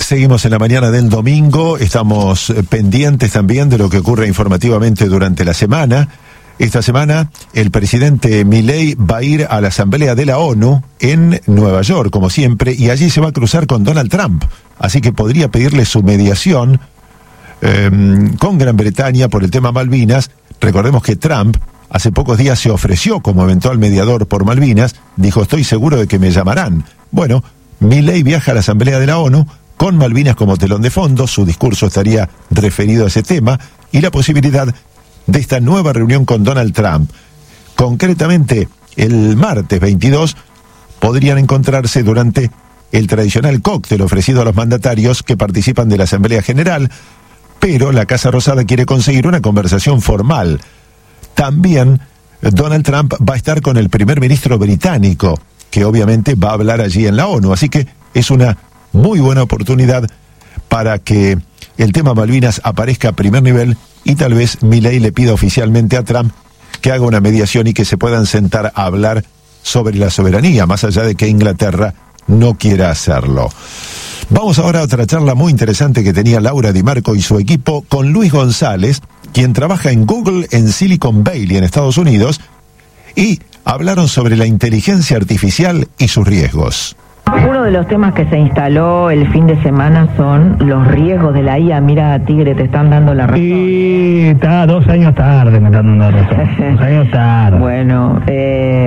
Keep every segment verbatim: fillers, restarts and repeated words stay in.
Seguimos en la mañana del domingo, estamos pendientes también de lo que ocurre informativamente durante la semana. Esta semana el presidente Milei va a ir a la Asamblea de la ONU en Nueva York, como siempre, y allí se va a cruzar con Donald Trump. Así que podría pedirle su mediación eh, con Gran Bretaña por el tema Malvinas. Recordemos que Trump hace pocos días se ofreció como eventual mediador por Malvinas, dijo estoy seguro de que me llamarán. Bueno, Milei viaja a la Asamblea de la ONU con Malvinas como telón de fondo, su discurso estaría referido a ese tema y la posibilidad de esta nueva reunión con Donald Trump. Concretamente, el martes veintidós podrían encontrarse durante el tradicional cóctel ofrecido a los mandatarios que participan de la Asamblea General, pero la Casa Rosada quiere conseguir una conversación formal. También Donald Trump va a estar con el primer ministro británico, que obviamente va a hablar allí en la ONU, así que es una muy buena oportunidad para que el tema Malvinas aparezca a primer nivel y tal vez Milei le pida oficialmente a Trump que haga una mediación y que se puedan sentar a hablar sobre la soberanía, más allá de que Inglaterra no quiera hacerlo. Vamos ahora a otra charla muy interesante que tenía Laura Di Marco y su equipo con Luis González, quien trabaja en Google en Silicon Valley, en Estados Unidos, y hablaron sobre la inteligencia artificial y sus riesgos. Uno de los temas que se instaló el fin de semana son los riesgos de la I A. Mira, Tigre, te están dando la razón. Sí, está dos años tarde me están dando la razón. Dos años tarde. Bueno, eh,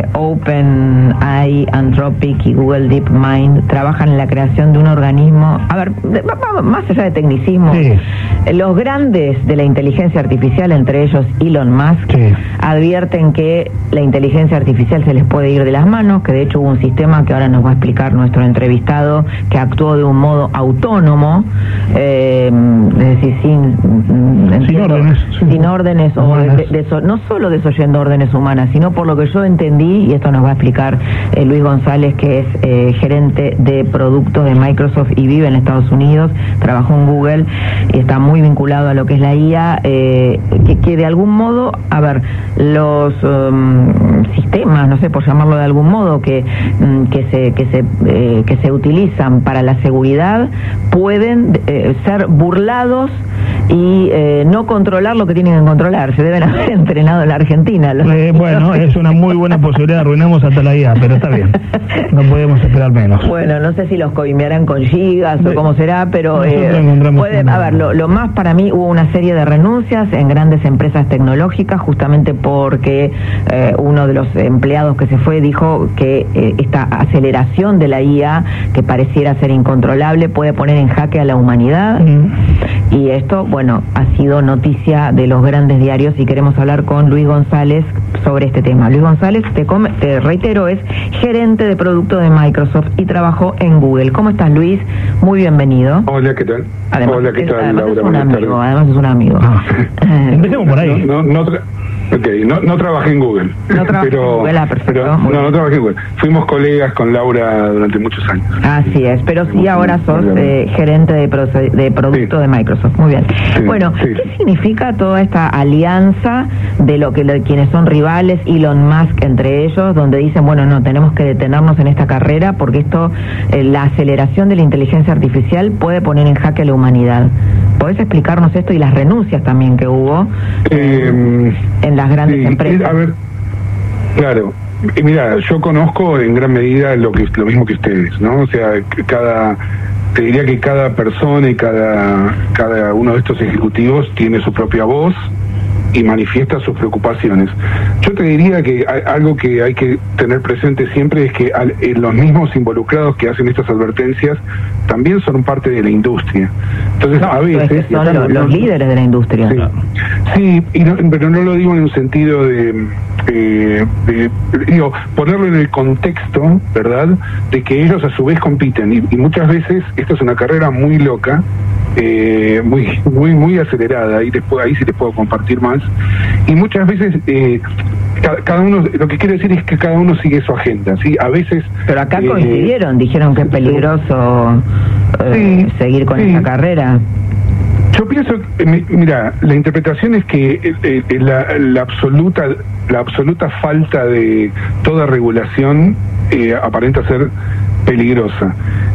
OpenAI, Anthropic y Google DeepMind trabajan en la creación de un organismo. A ver, más allá de tecnicismo, sí. Los grandes de la inteligencia artificial, entre ellos Elon Musk, sí. advierten que la inteligencia artificial se les puede ir de las manos, que de hecho hubo un sistema que ahora nos va a explicar nuestro entrevistado, que actuó de un modo autónomo, eh, es decir, sin, sin entiendo, órdenes, sí. sin órdenes, o órdenes. De, de, no solo desoyendo órdenes humanas, sino por lo que yo entendí, y esto nos va a explicar eh, Luis González, que es eh, gerente de productos de Microsoft y vive en Estados Unidos, trabajó en Google y está muy vinculado a lo que es la I A, eh, que, que de algún modo, a ver, los um, sistemas, no sé, por llamarlo de algún modo, que, um, que se, que se Eh, que se utilizan para la seguridad pueden eh, ser burlados y eh, no controlar lo que tienen que controlar. Se deben haber entrenado en la Argentina. Los Eh, bueno, es una muy buena posibilidad, arruinamos hasta la I A, pero está bien, no podemos esperar menos. Bueno, no sé si los coimearán con gigas o cómo será, pero eh, puede, una... a ver, lo, lo más para mí, hubo una serie de renuncias en grandes empresas tecnológicas, justamente porque eh, uno de los empleados que se fue dijo que eh, esta aceleración de la I A, que pareciera ser incontrolable, puede poner en jaque a la humanidad. Mm. Y esto, bueno, ha sido noticia de los grandes diarios y queremos hablar con Luis González sobre este tema. Luis González, te, come, te reitero, es gerente de producto de Microsoft y trabajó en Google. ¿Cómo estás, Luis? Muy bienvenido. Hola, ¿qué tal? Además, Hola, ¿qué es, tal, además Laura? Es un amigo, además es un amigo. Ah. Empecemos por ahí. No, no, no tra- Ok, no, no trabajé en Google. No trabajé pero, en Google, ah, perfecto. Pero, no, no trabajé en Google. Fuimos colegas con Laura durante muchos años. Así es, pero sí ahora sos eh, gerente de, pro- de producto sí. de Microsoft. Muy bien. Sí, bueno, sí. ¿Qué significa toda esta alianza de lo que de quienes son rivales, Elon Musk entre ellos, donde dicen, bueno, no, tenemos que detenernos en esta carrera porque esto, eh, la aceleración de la inteligencia artificial puede poner en jaque a la humanidad? ¿Podés explicarnos esto y las renuncias también que hubo eh, en las grandes sí, empresas? A ver, claro. Mira, yo conozco en gran medida lo que lo mismo que ustedes, ¿no? O sea, cada te diría que cada persona y cada cada uno de estos ejecutivos tiene su propia voz y manifiesta sus preocupaciones. Yo te diría que hay, algo que hay que tener presente siempre es que al, eh, los mismos involucrados que hacen estas advertencias también son parte de la industria. Entonces, no, a veces... son los, los, los líderes de la industria. Sí, sí y no, pero no lo digo en un sentido de, eh, de... Digo, ponerlo en el contexto, ¿verdad?, de que ellos a su vez compiten. Y, y muchas veces esto es una carrera muy loca, eh, muy muy muy acelerada, y después ahí sí les puedo compartir más. Y muchas veces... Eh, cada uno, lo que quiere decir es que cada uno sigue su agenda, ¿sí? A veces... Pero acá eh, coincidieron, dijeron que es peligroso eh, sí, seguir con sí. esa carrera. Yo pienso, eh, mira, la interpretación es que eh, eh, la, la absoluta la absoluta falta de toda regulación eh, aparenta ser peligrosa.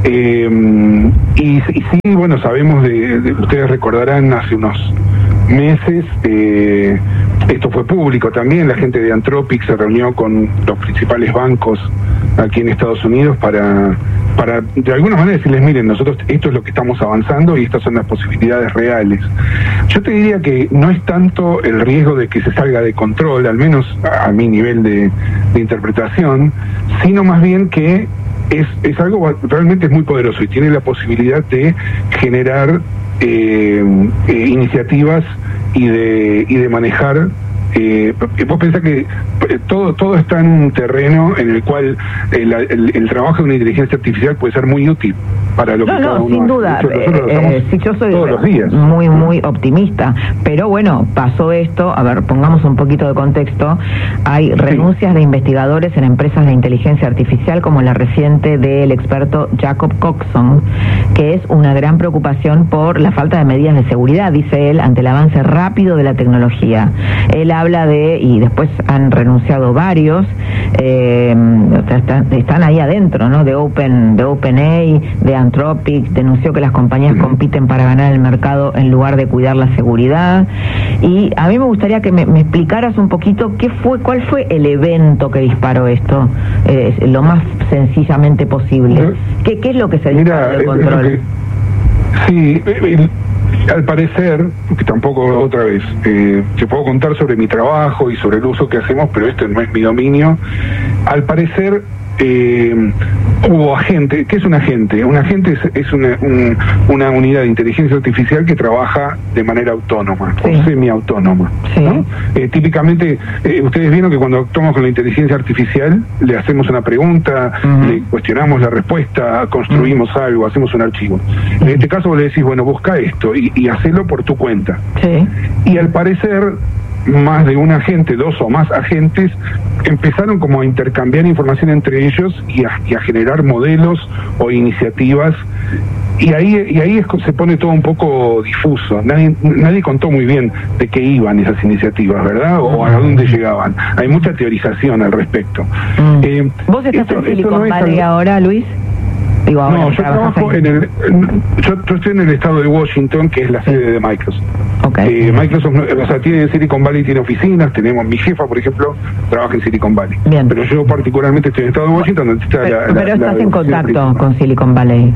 Eh, y, y sí, bueno, sabemos de, de, ustedes recordarán hace unos meses, eh, esto fue público también, la gente de Anthropic se reunió con los principales bancos aquí en Estados Unidos para, para de alguna manera decirles, miren, nosotros esto es lo que estamos avanzando y estas son las posibilidades reales. Yo te diría que no es tanto el riesgo de que se salga de control, al menos a, a mi nivel de, de interpretación, sino más bien que es, es algo realmente es muy poderoso y tiene la posibilidad de generar eh, eh, iniciativas y de, y de manejar. Eh, vos pensás que todo todo está en un terreno en el cual el, el, el trabajo de una inteligencia artificial puede ser muy útil para lo no, que cada no, uno sin duda. hace. Nosotros eh, eh, sí, yo soy todos los días. muy, muy optimista. Pero bueno, pasó esto. A ver, pongamos un poquito de contexto. Hay renuncias sí. de investigadores en empresas de inteligencia artificial, como la reciente del experto Jacob Coxon, que es una gran preocupación por la falta de medidas de seguridad, dice él, ante el avance rápido de la tecnología. Él habla de, y después han renunciado varios, eh, están, están ahí adentro, ¿no? De Open, de OpenAI, de Anthropic, denunció que las compañías compiten para ganar el mercado en lugar de cuidar la seguridad. Y a mí me gustaría que me, me explicaras un poquito qué fue, cuál fue el evento que disparó esto, eh, lo más sencillamente posible. ¿Qué, qué es lo que se disparó del control? Eh, sí, eh, al parecer, que tampoco otra vez, eh, te puedo contar sobre mi trabajo y sobre el uso que hacemos, pero este no es mi dominio. Al parecer eh, hubo agente. ¿Qué es un agente? Un agente es, es una, un, una unidad de inteligencia artificial que trabaja de manera autónoma, sí. o semiautónoma, sí. ¿no? Eh, típicamente, eh, ustedes vieron que cuando actuamos con la inteligencia artificial, le hacemos una pregunta, uh-huh. le cuestionamos la respuesta, construimos uh-huh. algo, hacemos un archivo. Uh-huh. En este caso vos le decís, bueno, busca esto y, y hacelo por tu cuenta. Sí. Y al parecer, más de un agente, dos o más agentes, empezaron como a intercambiar información entre ellos y a, y a generar modelos o iniciativas, y ahí y ahí es, se pone todo un poco difuso. Nadie, nadie contó muy bien de qué iban esas iniciativas, ¿verdad? O a dónde llegaban. Hay mucha teorización al respecto. Mm. Eh, ¿Vos estás esto, en Silicon Valley no ahora, Luis? Digo, ahora no, yo trabajo en el, yo, yo estoy en el estado de Washington, que es la sede de Microsoft. Okay. Eh, Microsoft, o sea, tiene Silicon Valley, tiene oficinas, tenemos, mi jefa, por ejemplo, trabaja en Silicon Valley. Bien. Pero yo particularmente estoy en el estado de Washington, donde está pero, la, pero la, estás la en contacto con Silicon Valley.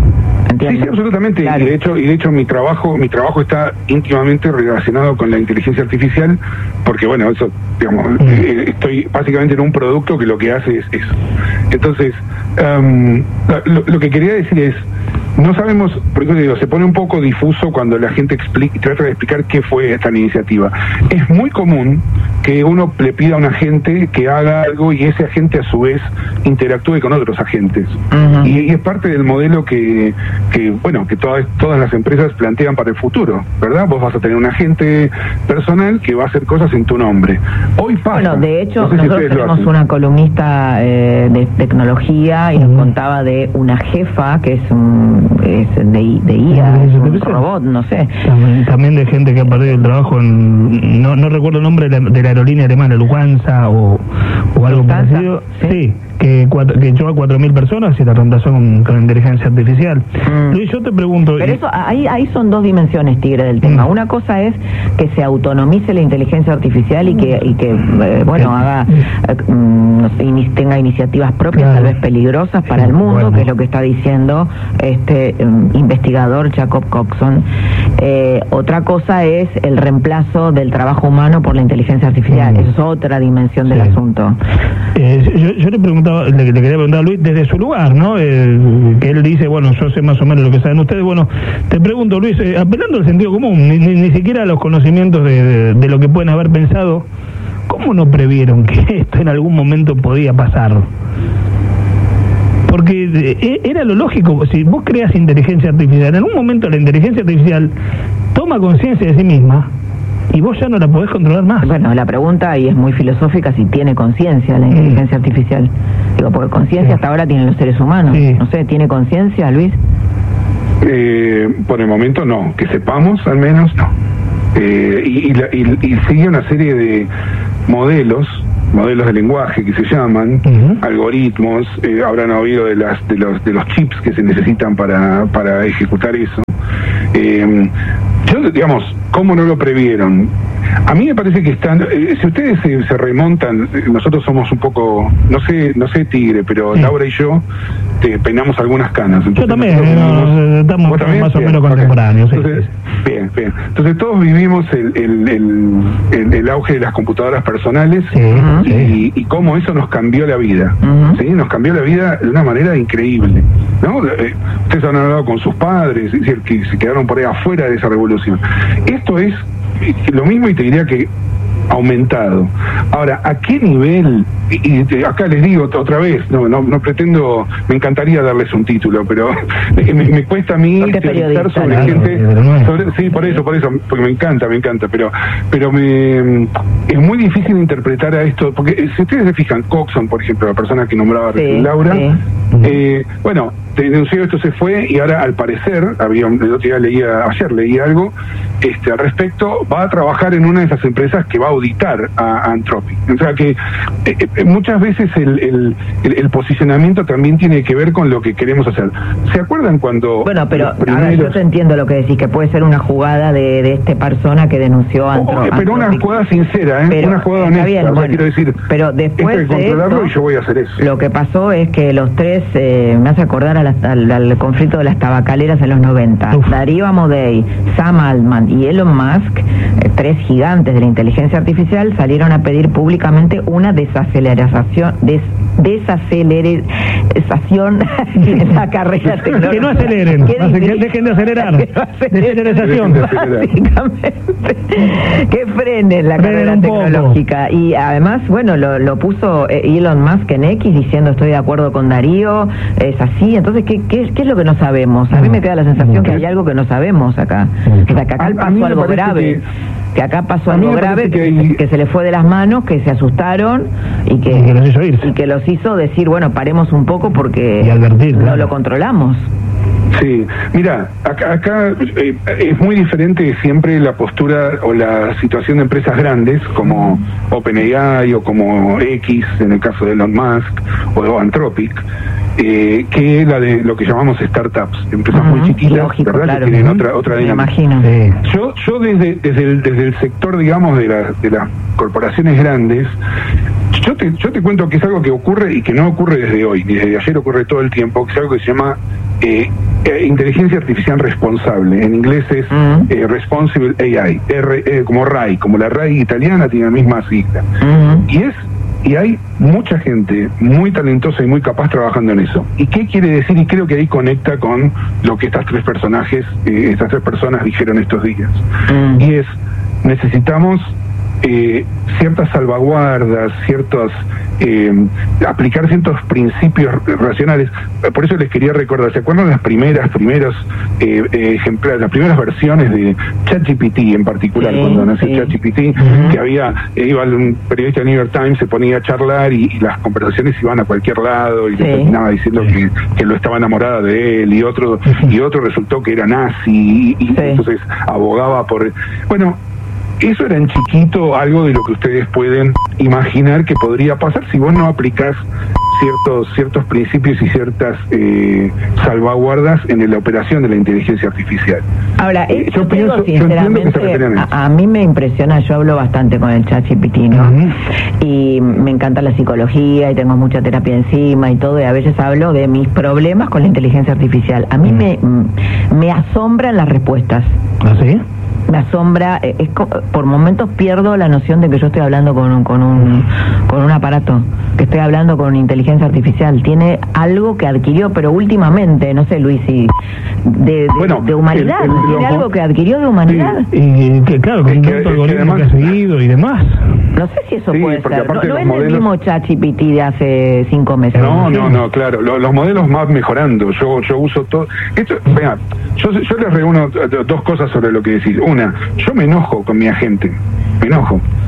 Sí, sí, absolutamente. Claro. Y de hecho, y de hecho mi trabajo, mi trabajo está íntimamente relacionado con la inteligencia artificial, porque bueno, eso, digamos, mm. eh, estoy básicamente en un producto que lo que hace es eso. Entonces, um, lo, lo que quería decir es, no sabemos, porque digo, se pone un poco difuso cuando la gente explica, trata de explicar qué fue esta iniciativa. Es muy común que uno le pida a un agente que haga algo y ese agente a su vez interactúe con otros agentes. Uh-huh. Y, y es parte del modelo que, que bueno, que todas, todas las empresas plantean para el futuro, ¿verdad? Vos vas a tener un agente personal que va a hacer cosas en tu nombre. Hoy pasa. Bueno, de hecho, no sé nosotros si tenemos una columnista eh, de tecnología y nos uh-huh. contaba de una jefa que es un es de, de I A, es un robot, no sé. También, también de gente que ha perdido el trabajo en, no, no recuerdo el nombre de la, de la aerolínea alemana, Lufthansa o, o algo Lufthansa, parecido. Sí, sí que, cuatro, que echó a cuatro mil personas y la reemplazó con, con inteligencia artificial. Mm. Luis, yo te pregunto... Pero eso, ahí, ahí son dos dimensiones, Tigre, del tema. Mm. Una cosa es que se autonomice la inteligencia artificial y que, y que eh, bueno, mm. haga, eh, no sé, in, tenga iniciativas propias, claro. tal vez peligrosas para sí, el mundo, bueno. que es lo que está diciendo este um, investigador Jacob Coxon. Eh, otra cosa es el reemplazo del trabajo humano por la inteligencia artificial. Mm. Eso es otra dimensión sí. del asunto. Eh, yo, yo le preguntaba, le, le quería preguntar a Luis desde su lugar, ¿no? Eh, que él dice, bueno, yo sé más o menos lo que saben ustedes. Bueno, te pregunto, Luis, eh, apelando al sentido común, ni, ni, ni siquiera a los conocimientos de, de, de lo que pueden haber pensado, ¿cómo no previeron que esto en algún momento podía pasar? Porque eh, era lo lógico, si vos creas inteligencia artificial, en un momento la inteligencia artificial toma conciencia de sí misma y vos ya no la podés controlar más. Bueno, la pregunta, y es muy filosófica, si tiene conciencia la inteligencia mm. artificial. Digo, porque conciencia sí. hasta ahora tienen los seres humanos. Sí. No sé, ¿tiene conciencia, Luis? Eh, por el momento no, que sepamos al menos no. Eh, y, y, la, y, y sigue una serie de modelos modelos de lenguaje que se llaman, uh-huh. algoritmos, eh, habrán oído de las de los de los chips que se necesitan para para ejecutar eso. Eh, yo, digamos, ¿cómo no lo previeron? A mí me parece que están, eh, si ustedes se, se remontan, eh, nosotros somos un poco, no sé, no sé tigre, pero sí. Laura y yo te peinamos algunas canas. Entonces, yo también, no, estamos también? más o menos contemporáneos. Okay. Entonces, sí. Bien, bien. Entonces todos vivimos el, el, el, el, el auge de las computadoras personales sí, y, sí. y cómo eso nos cambió la vida. Uh-huh. ¿Sí? Nos cambió la vida de una manera increíble, ¿no? Eh, ustedes han hablado con sus padres, es decir, que se quedaron por ahí afuera de esa revolución. Esto es lo mismo y te diría que aumentado. Ahora, ¿a qué nivel? Y, y acá les digo otra vez, no, no, no pretendo, me encantaría darles un título, pero me, me cuesta a mí teorizar sobre ¿no? gente, sobre, sí, por eso, por eso, porque me encanta, me encanta, pero, pero me es muy difícil interpretar a esto, porque si ustedes se fijan, Coxon, por ejemplo, la persona que nombraba sí, Laura, sí. Eh, bueno, denunció esto, se fue y ahora al parecer, había el otro día leía, ayer leí algo este al respecto, va a trabajar en una de esas empresas que va a auditar a, a Anthropic. O sea que eh, eh, muchas veces el, el, el, el posicionamiento también tiene que ver con lo que queremos hacer. ¿Se acuerdan cuando... Bueno, pero primeros... a ver, yo te entiendo lo que decís, que puede ser una jugada de, de esta persona que denunció a Anthropic. Oh, pero una jugada sincera, ¿eh? Pero, una jugada honesta, bien, bueno, quiero decir, pero después de controlarlo esto, y yo voy a hacer eso. Lo que pasó es que los tres, eh, me hace acordar a la, al, al conflicto de las tabacaleras en los noventa. Uf. Darío Amodei, Sam Altman y Elon Musk, eh, tres gigantes de la inteligencia artificial, salieron a pedir públicamente una desaceleración, des, desaceleración de la carrera tecnológica. Que no aceleren, que dejen de acelerar. Que no desaceleración. Básicamente. Que frenen la frenen carrera tecnológica. Poco. Y además, bueno, lo, lo puso Elon Musk en X diciendo estoy de acuerdo con Darío, es así. Entonces, ¿qué, qué, qué es lo que no sabemos? A mí me queda la sensación que hay algo que no sabemos acá. O sea, que acá a, pasó a algo grave. Que... que acá pasó algo grave, que, hay... que se le fue de las manos, que se asustaron y que, y que, los, hizo irse. Y que los hizo decir, bueno, paremos un poco porque y advertir, no claro. lo controlamos. Sí, mira, acá, acá eh, es muy diferente siempre la postura o la situación de empresas grandes como OpenAI o como X, en el caso de Elon Musk, o Anthropic, eh, que la de lo que llamamos startups, empresas uh-huh. muy chiquitas, lógico, ¿verdad? Claro, que tienen uh-huh. otra otra dinámica. Me imagino. Sí. Yo, yo desde, desde, el, desde el sector, digamos, de, la, de las corporaciones grandes, yo te, yo te cuento que es algo que ocurre y que no ocurre desde hoy, ni desde ayer, ocurre todo el tiempo, que es algo que se llama eh, eh, inteligencia artificial responsable. En inglés es uh-huh. eh, Responsible A I, R, eh, como R A I, como la R A I italiana tiene la misma sigla. Uh-huh. Y es y hay mucha gente muy talentosa y muy capaz trabajando en eso. ¿Y qué quiere decir? Y creo que ahí conecta con lo que estas tres personajes, eh, estas tres personas dijeron estos días. Uh-huh. Y es, necesitamos eh, ciertas salvaguardas, ciertos eh, aplicar ciertos principios racionales. Por eso les quería recordar, ¿se acuerdan las primeras primeros eh, eh, ejemplares, las primeras versiones de ChatGPT en particular, sí, cuando nació sí. ChatGPT, uh-huh. que había, eh, iba un periodista del New York Times, se ponía a charlar y, y las conversaciones iban a cualquier lado y sí. terminaba diciendo sí. que, que lo estaba enamorada de él y otro uh-huh. y otro resultó que era nazi y, y sí. entonces abogaba por... Bueno, eso era en chiquito algo de lo que ustedes pueden imaginar que podría pasar si vos no aplicás ciertos ciertos principios y ciertas eh, salvaguardas en la operación de la inteligencia artificial. Ahora, eh, yo, yo pienso, sinceramente, yo a, a mí me impresiona, yo hablo bastante con el ChatGPT, ¿no? Uh-huh. Y me encanta la psicología y tengo mucha terapia encima y todo, y a veces hablo de mis problemas con la inteligencia artificial. A mí uh-huh. me, me asombran las respuestas. ¿Ah, sí? Me asombra, es, por momentos pierdo la noción de que yo estoy hablando con un, con un con un aparato, que estoy hablando con inteligencia artificial. Tiene algo que adquirió, pero últimamente, no sé, Luis, y de, de, bueno, de humanidad, el, el, tiene algo que adquirió de humanidad. Sí, y que claro, con tanto algoritmo que ha seguido y demás. No sé si eso sí, puede ser. No, no es modelos... el mismo ChatGPT de hace cinco meses. No, no, no, claro. Los, los modelos más mejorando. Yo yo uso todo. Esto, vean, yo, yo les reúno dos cosas sobre lo que decir. Una, yo me enojo con mi agente. Me enojo.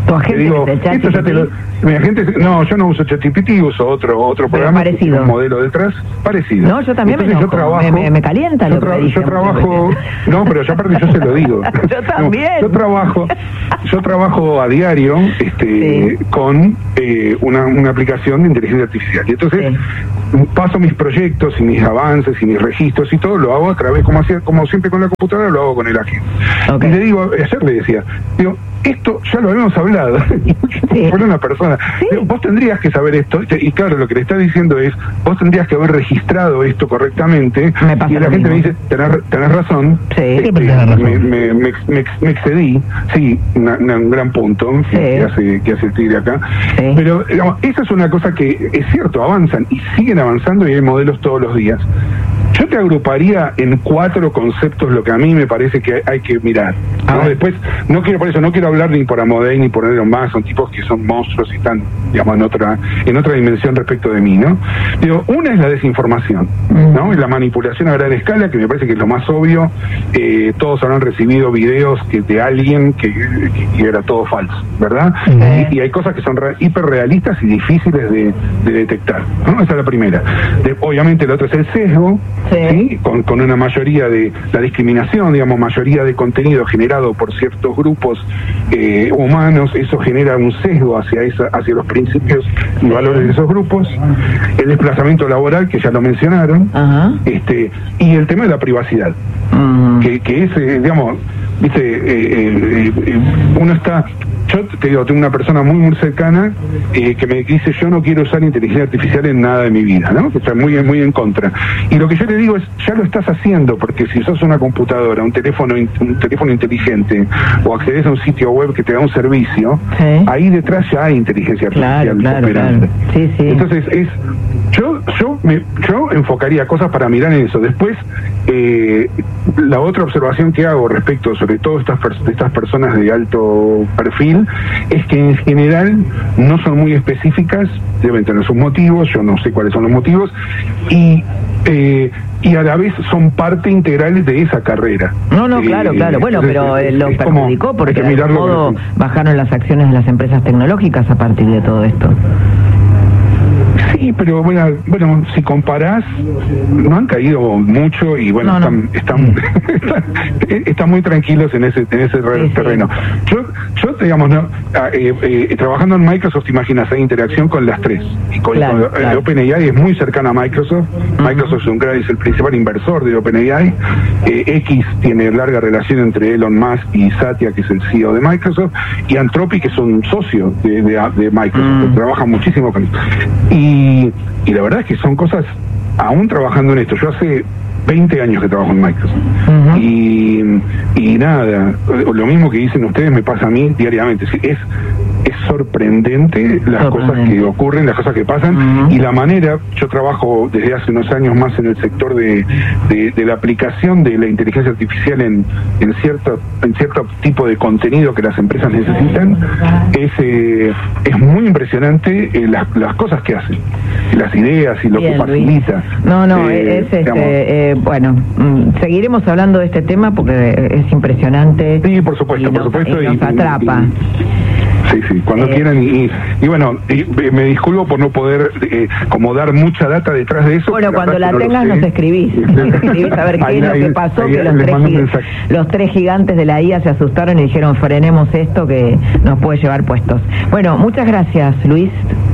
¿Tu agente digo, es el ChatGPT? esto ya te lo, mi agente, no, yo no uso ChatGPT, uso otro otro Pero programa, parecido. un modelo detrás, parecido. No, yo también Entonces, me enojo, yo trabajo, me, me, me calienta yo lo que tra- me dicen Yo trabajo, muchas no, pero yo aparte yo se lo digo. Yo también. No, yo trabajo, yo trabajo a diario este, Sí. con eh, una, una aplicación de inteligencia artificial. Y entonces Sí. paso mis proyectos y mis avances y mis registros y todo, lo hago a través, como hacía, como siempre con la computadora, lo hago con el agente. Okay. Y le digo, ayer le decía, digo, esto ya lo habíamos hablado. Sí. Por una persona. Sí. Digo, vos tendrías que saber esto. Y claro, lo que le está diciendo es, vos tendrías que haber registrado esto correctamente. Me pasa y la lo gente mismo. me dice, tenés, tenés razón. Sí. Este, Siempre tenés razón. me, me, me, me, me excedí. Sí, una, una, un gran punto Sí. que, hace, que hace el tigre acá. Sí. Pero digamos, esa es una cosa que es cierto, avanzan y siguen avanzando y hay modelos todos los días. Yo te agruparía en cuatro conceptos lo que a mí me parece que hay, hay que mirar, ¿no? A ver. Después, no quiero por eso, no quiero hablar ni por Amodei ni por Elon Musk, son tipos que son monstruos y están, digamos, en otra, en otra dimensión respecto de mí, ¿no? Digo, una es la desinformación, ¿no? Y la manipulación a gran escala, que me parece que es lo más obvio. Eh, todos habrán recibido videos que de alguien que, que, que era todo falso, ¿verdad? Sí. Y, y hay cosas que son re, hiperrealistas y difíciles de, de detectar, ¿no? Esa es la primera. De, obviamente la otra es el sesgo, Sí. ¿sí? Con, con una mayoría de la discriminación, digamos, mayoría de contenido generado por ciertos grupos eh, humanos, eso genera un sesgo hacia esa, hacia los principios y valores de esos grupos. El desplazamiento laboral, que ya lo mencionaron, Ajá. este y el tema de la privacidad, Mm. que, que es, eh, digamos, viste, eh, eh, eh, uno está, yo te digo, tengo una persona muy muy cercana eh, que me dice, yo no quiero usar inteligencia artificial en nada de mi vida, ¿no? Que está muy, muy en contra. Y lo que yo le digo es, ya lo estás haciendo, porque si usas una computadora, un teléfono, in- un teléfono inteligente, o accedes a un sitio web que te da un servicio, Sí. ahí detrás ya hay inteligencia artificial Claro, claro, operando. claro. Sí, sí. Entonces es, yo, yo, me, yo enfocaría cosas para mirar en eso. Después, eh, la otra observación que hago respecto, sobre todo estas pers- estas personas de alto perfil, es que en general no son muy específicas, deben tener sus motivos, yo no sé cuáles son los motivos, y eh, y a la vez son parte integral de esa carrera. No, no, claro, Eh, claro. Bueno, entonces, pero eh, es- lo es como- perjudicó hay porque que de algún mirarlo modo con- bajaron las acciones de las empresas tecnológicas a partir de todo esto. Sí, pero bueno, bueno, si comparás, no han caído mucho y bueno, No, no. están, están, están, están muy tranquilos en ese en ese re- Sí, sí. terreno. Yo, yo digamos, no, ah, eh, eh, trabajando en Microsoft, imaginas, hay interacción con las tres. Y con, Claro, con- claro. OpenAI es muy cercana a Microsoft. Microsoft es, un gran- es el principal inversor de OpenAI. Eh, X tiene larga relación entre Elon Musk y Satya, que es el C E O de Microsoft, y Anthropic, que es un socio de, de, de Microsoft, Mm. que trabaja muchísimo con y, y la verdad es que son cosas, aún trabajando en esto, yo hace veinte años que trabajo en Microsoft. Ujú. y, y nada, lo mismo que dicen ustedes me pasa a mí diariamente. Sí, Es, es sorprendente las Sorprendente. cosas que ocurren, las cosas que pasan, Ujú. y la manera, yo trabajo desde hace unos años más en el sector de, de, de la aplicación de la inteligencia artificial en, en, cierto, en cierto tipo de contenido que las empresas necesitan. Es, eh, es muy impresionante eh, las, las cosas que hacen, las ideas y lo Bien, que Luis. facilita. No, no, Eh, es este, digamos, eh, bueno, mm, seguiremos hablando de este tema porque es impresionante. Sí, por supuesto, y por nos, supuesto. y nos y- atrapa. y- sí, sí, cuando Eh, quieran. Y, y, y bueno, y, eh, me disculpo por no poder eh, como dar mucha data detrás de eso. Bueno, porque cuando verdad la que no lo tengas sé. nos escribís. Escribís a ver qué Ahí- es lo ahí- que pasó, ahí que los les tres, mando un gi- mensaje. los tres gigantes de la I A se asustaron y dijeron frenemos esto que nos puede llevar puestos. Bueno, muchas gracias, Luis.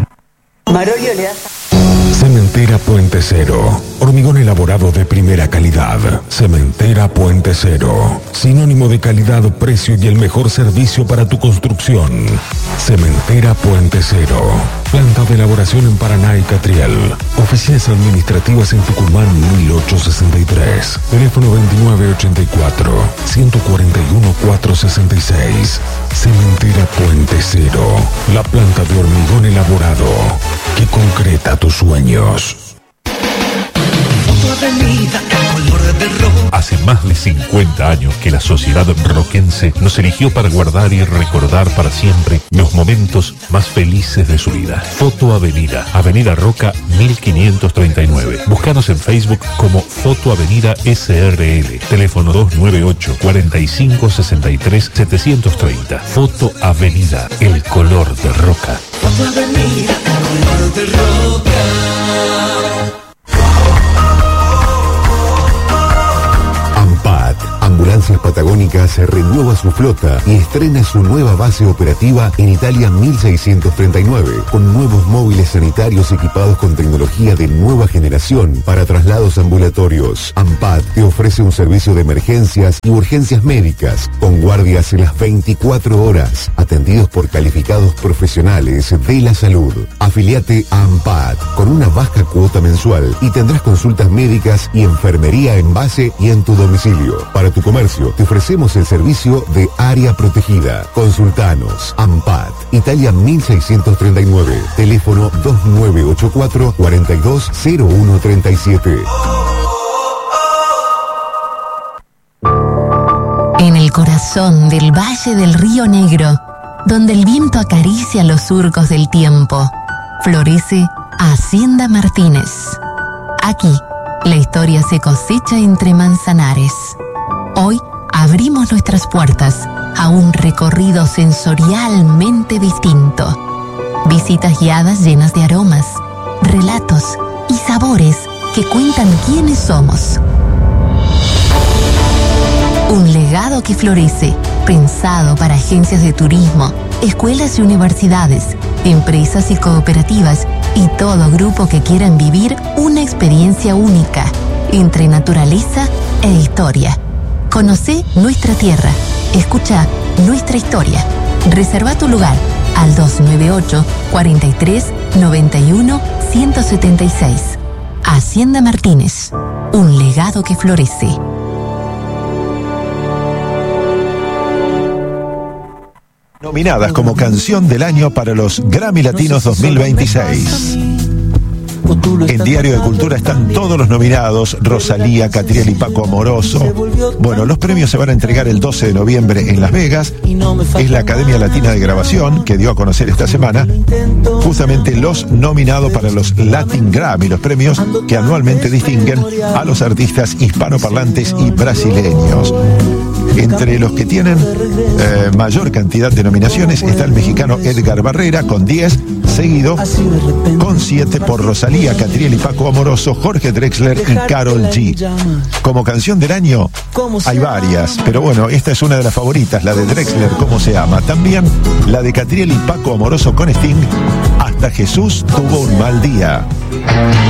Marolio le da... Cementera Puente Cero. Hormigón elaborado de primera calidad. Cementera Puente Cero. Sinónimo de calidad, precio y el mejor servicio para tu construcción. Cementera Puente Cero. Planta de elaboración en Paraná y Catriel. Oficinas administrativas en Tucumán mil ochocientos sesenta y tres. Teléfono veintinueve ochenta y cuatro, ciento cuarenta y uno, cuatrocientos sesenta y seis. Cementera Puente Cero. La planta de hormigón elaborado que concreta tus sueños. Hace más de cincuenta años que la sociedad roquense nos eligió para guardar y recordar para siempre los momentos más felices de su vida. Foto Avenida, Avenida Roca mil quinientos treinta y nueve. Búscanos en Facebook como Foto Avenida S R L. Teléfono dos nueve ocho, cuatro cinco, seis tres, siete tres cero. Foto Avenida, el color de Roca. Foto Avenida, el color de Roca. AMPAT, Ambulancias Patagónicas, renueva su flota y estrena su nueva base operativa en Italia mil seiscientos treinta y nueve, con nuevos móviles sanitarios equipados con tecnología de nueva generación para traslados ambulatorios. AMPAT te ofrece un servicio de emergencias y urgencias médicas, con guardias en las veinticuatro horas, atendidos por calificados profesionales de la salud. Afiliate a AMPAT con una baja cuota mensual y tendrás consultas médicas y enfermería en base y en tu domicilio. Para tu comercio te ofrecemos el servicio de área protegida. Consultanos. AMPAT, Italia mil seiscientos treinta y nueve. Teléfono dos nueve ocho cuatro, cuatro dos cero uno tres siete. En el corazón del Valle del Río Negro, donde el viento acaricia los surcos del tiempo, florece Hacienda Martínez. Aquí, la historia se cosecha entre manzanares. Hoy abrimos nuestras puertas a un recorrido sensorialmente distinto. Visitas guiadas llenas de aromas, relatos y sabores que cuentan quiénes somos. Un legado que florece, pensado para agencias de turismo, escuelas y universidades, empresas y cooperativas y todo grupo que quieran vivir una experiencia única entre naturaleza e historia. Conocé nuestra tierra, escucha nuestra historia. Reserva tu lugar al dos nueve ocho, cuatro tres, nueve uno, uno siete seis. Hacienda Martínez, un legado que florece. Nominadas como Canción del Año para los Grammy Latinos dos mil veintiséis. En Diario de Cultura están todos los nominados: Rosalía, Catriel y Paco Amoroso. Bueno, los premios se van a entregar el doce de noviembre en Las Vegas. Es la Academia Latina de Grabación que dio a conocer esta semana justamente los nominados para los Latin Grammy, los premios que anualmente distinguen a los artistas hispanoparlantes y brasileños. Entre los que tienen eh, mayor cantidad de nominaciones está el mexicano Edgar Barrera con diez, seguido con siete por Rosalía, Catriel y Paco Amoroso, Jorge Drexler y Karol G. Como Canción del Año hay varias, pero bueno, esta es una de las favoritas, la de Drexler, ¿Cómo se ama? También la de Catriel y Paco Amoroso con Sting, Hasta Jesús tuvo un mal día.